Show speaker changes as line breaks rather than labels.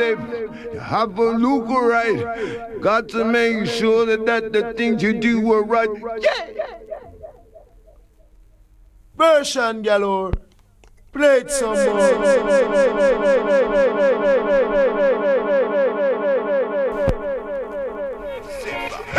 live. You have a look right. Got to make sure that the things you do are right. Yeah.
Version galore. Play it some more.